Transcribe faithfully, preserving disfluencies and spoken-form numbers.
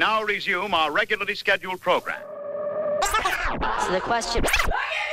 now resume our regularly scheduled program. So the question...